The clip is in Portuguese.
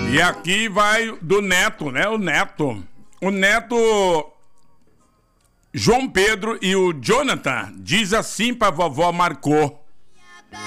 E aqui vai do neto, né? O neto. O neto João Pedro e o Jonathan diz assim pra vovó Marcô: